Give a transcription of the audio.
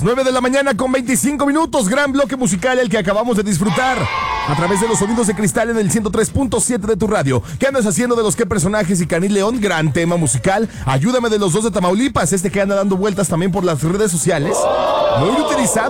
9 de la mañana con 25 minutos. Gran bloque musical el que acabamos de disfrutar a través de los sonidos de cristal en el 103.7 de tu radio. ¿Qué andas haciendo de los qué personajes y Canil León? Gran tema musical. Ayúdame de los dos de Tamaulipas. Este que anda dando vueltas también por las redes sociales. Muy utilizado